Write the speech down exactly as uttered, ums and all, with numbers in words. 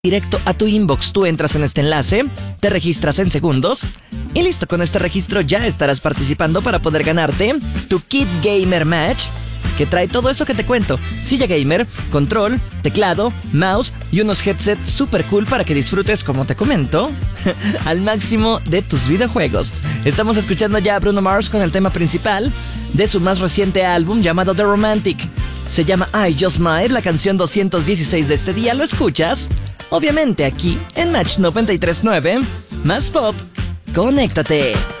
directo a tu inbox. Tú entras en este enlace, te registras en segundos y listo, con este registro ya estarás participando para poder ganarte tu Kit Gamer Match, que trae todo eso que te cuento: silla gamer, control, teclado, mouse y unos headsets super cool para que disfrutes, como te comento, al máximo de tus videojuegos. Estamos escuchando ya a Bruno Mars con el tema principal de su más reciente álbum llamado The Romantic. Se llama I Just Might, la canción doscientos dieciséis de este día. Lo escuchas, obviamente, aquí en Match noventa y tres punto nueve, más pop. Conéctate.